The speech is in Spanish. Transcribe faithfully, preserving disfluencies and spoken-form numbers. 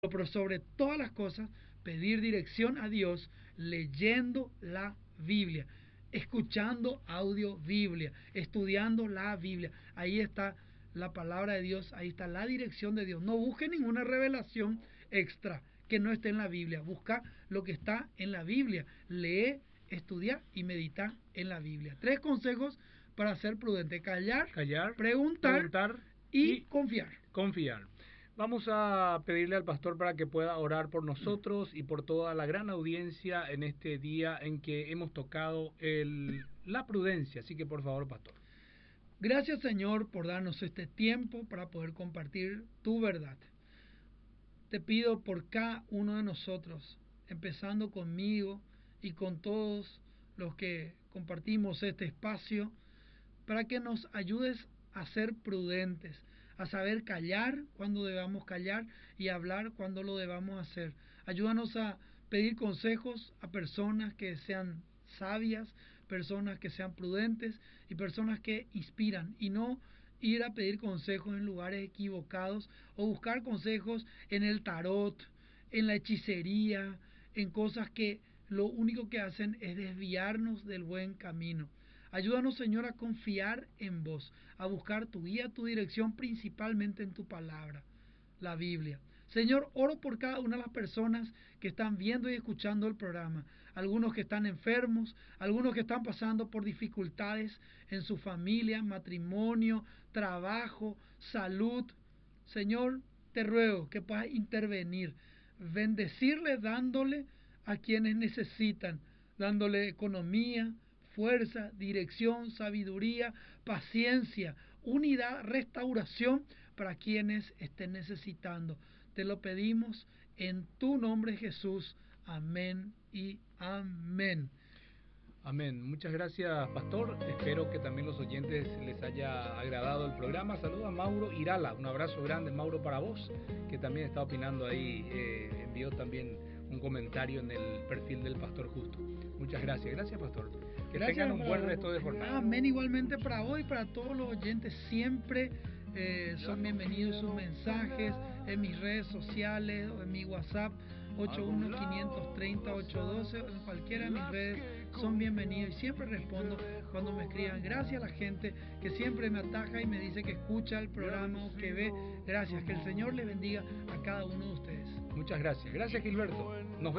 pero sobre todas las cosas, pedir dirección a Dios leyendo la Biblia, escuchando audio Biblia, estudiando la Biblia. Ahí está la palabra de Dios, ahí está la dirección de Dios. No busque ninguna revelación extra que no esté en la Biblia. Busca lo que está en la Biblia. Lee, estudia y medita en la Biblia. Tres consejos para ser prudente: callar, callar, preguntar, preguntar y, y confiar. Confiar. Vamos a pedirle al pastor para que pueda orar por nosotros y por toda la gran audiencia en este día en que hemos tocado el, la prudencia. Así que por favor, pastor. Gracias, Señor, por darnos este tiempo para poder compartir tu verdad. Te pido por cada uno de nosotros, empezando conmigo y con todos los que compartimos este espacio, para que nos ayudes a ser prudentes, a saber callar cuando debamos callar y hablar cuando lo debamos hacer. Ayúdanos a pedir consejos a personas que sean sabias, personas que sean prudentes y personas que inspiran, y no ir a pedir consejos en lugares equivocados o buscar consejos en el tarot, en la hechicería, en cosas que lo único que hacen es desviarnos del buen camino. Ayúdanos, Señor, a confiar en vos, a buscar tu guía, tu dirección, principalmente en tu palabra, la Biblia. Señor, oro por cada una de las personas que están viendo y escuchando el programa. Algunos que están enfermos, algunos que están pasando por dificultades en su familia, matrimonio, trabajo, salud. Señor, te ruego que puedas intervenir, bendecirle dándole a quienes necesitan, dándole economía, fuerza, dirección, sabiduría, paciencia, unidad, restauración para quienes estén necesitando. Te lo pedimos en tu nombre, Jesús. Amén y amén. Amén. Muchas gracias, pastor. Espero que también los oyentes les haya agradado el programa. Saluda a Mauro Irala. Un abrazo grande, Mauro, para vos, que también está opinando ahí. Eh, envió también un comentario en el perfil del pastor Justo. Muchas gracias. Gracias, pastor. Que Gracias, tengan un buen para, resto de jornada. Amén. Igualmente para hoy, para todos los oyentes, siempre eh, son bienvenidos sus mensajes en mis redes sociales o en mi WhatsApp ocho uno cinco tres cero ocho uno dos, en cualquiera de mis redes son bienvenidos y siempre respondo cuando me escriban. Gracias a la gente que siempre me ataja y me dice que escucha el programa o que ve. Gracias, que el Señor le bendiga a cada uno de ustedes. Muchas gracias. Gracias, Gilberto. Nos vemos.